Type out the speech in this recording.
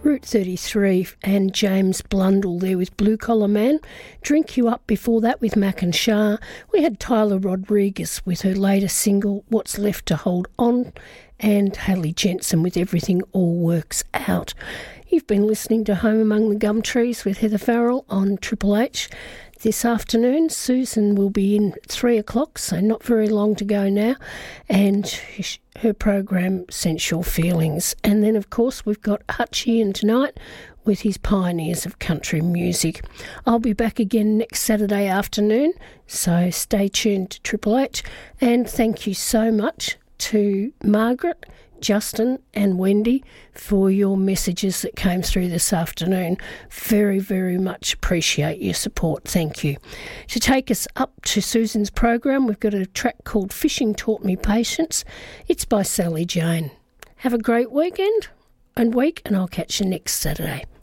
Route 33 and James Blundell there with Blue Collar Man. Drink You Up before that with Mac and Shah. We had Tyler Rodriguez with her latest single, What's Left to Hold On, and Haley Jensen with Everything All Works Out. You've been listening to Home Among the Gum Trees with Heather Farrell on Triple H. This afternoon, Susan will be in at 3 o'clock, so not very long to go now, and her program, Sensual Feelings. And then, of course, we've got Hutchie in tonight with his Pioneers of Country Music. I'll be back again next Saturday afternoon, so stay tuned to Triple H. And thank you so much to Margaret, Justin and Wendy for your messages that came through this afternoon. Very, very much appreciate your support. Thank you. To take us up to Susan's program, we've got a track called Fishing Taught Me Patience. It's by Sally Jane. Have a great weekend and week, and I'll catch you next Saturday.